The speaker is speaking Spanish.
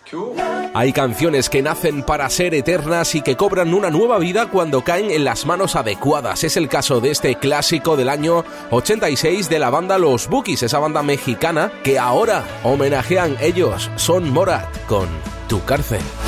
Hay canciones que nacen para ser eternas y que cobran una nueva vida cuando caen en las manos adecuadas. Es el caso de este clásico del año 86 de la banda Los Bukis, esa banda mexicana que ahora homenajean ellos, Son Morat, con Tu Cárcel.